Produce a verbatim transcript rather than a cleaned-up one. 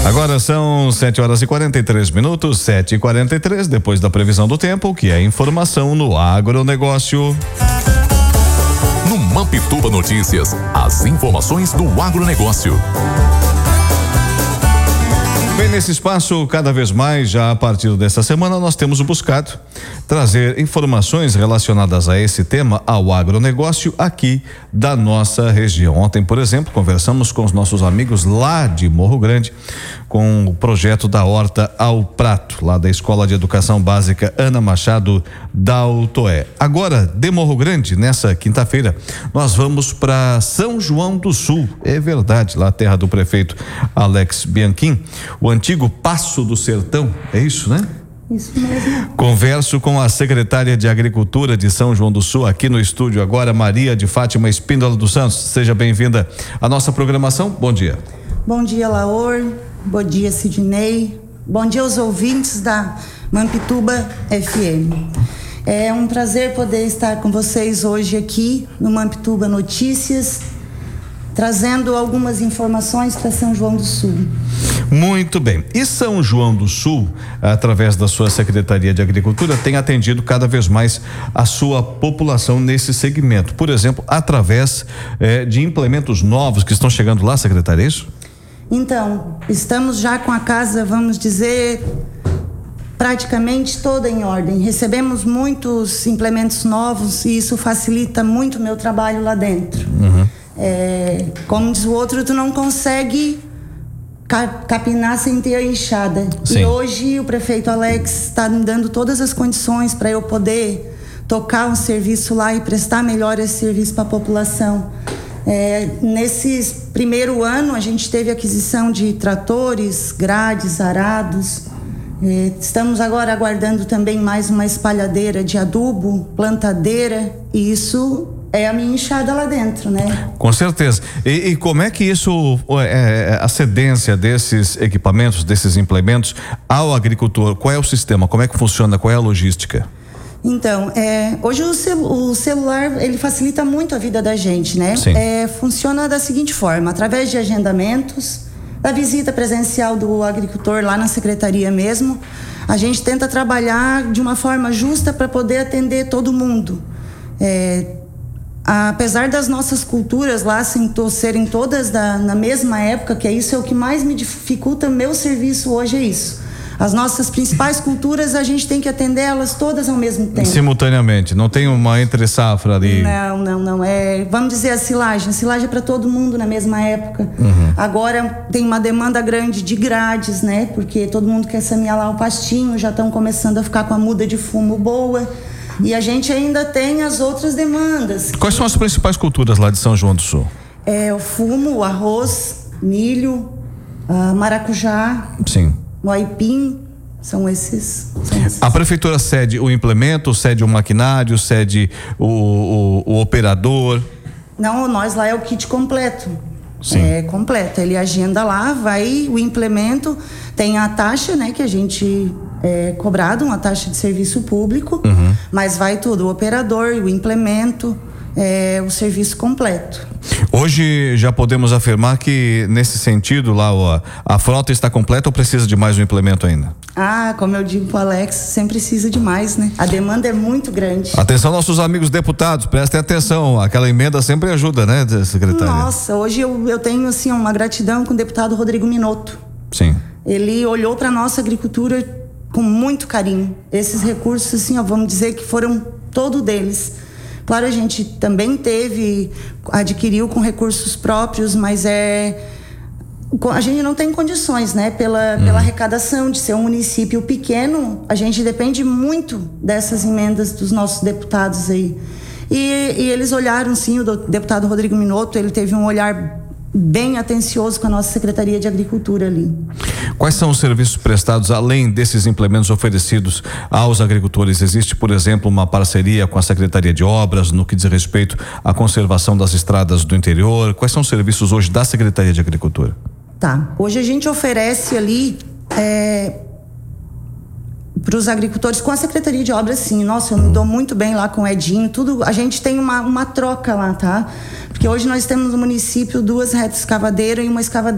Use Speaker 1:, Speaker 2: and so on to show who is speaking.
Speaker 1: Agora são sete horas e quarenta e três minutos, sete e quarenta e três, depois da previsão do tempo, que é informação no agronegócio.
Speaker 2: No Mampituba Notícias, as informações do agronegócio.
Speaker 1: Bem, nesse espaço, cada vez mais, já a partir dessa semana, nós temos buscado trazer informações relacionadas a esse tema, ao agronegócio aqui da nossa região. Ontem, por exemplo, conversamos com os nossos amigos lá de Morro Grande, com o projeto da Horta ao Prato, lá da Escola de Educação Básica Ana Machado da Utoé. Agora, de Morro Grande, nessa quinta-feira, nós vamos para São João do Sul. É verdade, lá a terra do prefeito Alex Bianchim, o antigo Passo do Sertão, é isso, né?
Speaker 3: Isso mesmo.
Speaker 1: Converso com a secretária de Agricultura de São João do Sul, aqui no estúdio agora, Maria de Fátima Espíndola dos Santos. Seja bem-vinda à nossa programação. Bom dia.
Speaker 3: Bom dia, Laor. Bom dia, Sidney. Bom dia aos ouvintes da Mampituba F M. É um prazer poder estar com vocês hoje aqui no Mampituba Notícias, trazendo algumas informações para São João do Sul.
Speaker 1: Muito bem. E São João do Sul, através da sua Secretaria de Agricultura, tem atendido cada vez mais a sua população nesse segmento. Por exemplo, através eh, de implementos novos que estão chegando lá, secretária, é isso?
Speaker 3: Então, estamos já com a casa, vamos dizer, praticamente toda em ordem. Recebemos muitos implementos novos e isso facilita muito o meu trabalho lá dentro. Uhum. É, como diz o outro, tu não consegue capinar sem ter a enxada. Sim. E hoje o prefeito Alex está me dando todas as condições para eu poder tocar um serviço lá e prestar melhor esse serviço para a população. É, nesse primeiro ano a gente teve aquisição de tratores, grades, arados. É, estamos agora aguardando também mais uma espalhadeira de adubo, plantadeira, e isso é a minha enxada lá dentro, né?
Speaker 1: Com certeza. E, e como é que isso, é, a cedência desses equipamentos, desses implementos ao agricultor, qual é o sistema? Como é que funciona? Qual é a logística?
Speaker 3: Então, é, hoje o, cel, o celular, ele facilita muito a vida da gente, né?
Speaker 1: Sim.
Speaker 3: É, funciona da seguinte forma, através de agendamentos, da visita presencial do agricultor lá na secretaria mesmo, a gente tenta trabalhar de uma forma justa para poder atender todo mundo. É, apesar das nossas culturas lá assim, serem todas da, na mesma época, que é isso é o que mais me dificulta meu serviço hoje, é isso. As nossas principais culturas, a gente tem que atender elas todas ao mesmo tempo.
Speaker 1: Simultaneamente, não tem uma entre-safra ali?
Speaker 3: Não, não, não. É, vamos dizer a silagem. A silagem é para todo mundo na mesma época. Uhum. Agora tem uma demanda grande de grades, né? Porque todo mundo quer semear lá o pastinho, já estão começando a ficar com a muda de fumo boa. E a gente ainda tem as outras demandas.
Speaker 1: Quais são as principais culturas lá de São João do Sul?
Speaker 3: É o fumo, o arroz, milho, uh, maracujá.
Speaker 1: Sim.
Speaker 3: O aipim, são esses, são esses.
Speaker 1: A prefeitura cede o implemento, cede o maquinário, cede o, o, o operador?
Speaker 3: Não, nós lá é o kit completo.
Speaker 1: Sim.
Speaker 3: É completo. Ele agenda lá, vai o implemento, tem a taxa, né, que a gente é cobrado, uma taxa de serviço público, uhum. Mas vai tudo, o operador, o implemento, é, o serviço completo.
Speaker 1: Hoje já podemos afirmar que nesse sentido lá ó, a frota está completa ou precisa de mais um implemento ainda?
Speaker 3: Ah, como eu digo pro Alex, sempre precisa de mais, né? A demanda é muito grande.
Speaker 1: Atenção nossos amigos deputados, prestem atenção, aquela emenda sempre ajuda, né, secretária?
Speaker 3: Nossa, hoje eu, eu tenho assim uma gratidão com o deputado Rodrigo Minotto.
Speaker 1: Sim.
Speaker 3: Ele olhou para nossa agricultura com muito carinho. Esses recursos assim, ó, vamos dizer que foram todo deles. Claro, a gente também teve, adquiriu com recursos próprios, mas é, a gente não tem condições, né? Pela, uhum. pela arrecadação de ser um município pequeno, a gente depende muito dessas emendas dos nossos deputados aí. E, e eles olharam, sim, o deputado Rodrigo Minotto, ele teve um olhar bem atencioso com a nossa Secretaria de Agricultura ali.
Speaker 1: Quais são os serviços prestados além desses implementos oferecidos aos agricultores? Existe, por exemplo, uma parceria com a Secretaria de Obras no que diz respeito à conservação das estradas do interior? Quais são os serviços hoje da Secretaria de Agricultura?
Speaker 3: Tá, hoje a gente oferece ali é, para os agricultores com a Secretaria de Obras, sim. Nossa, eu me dou muito bem lá com o Edinho, tudo, a gente tem uma, uma troca lá, tá? Porque hoje nós temos no município duas retroescavadeiras e uma escavadeira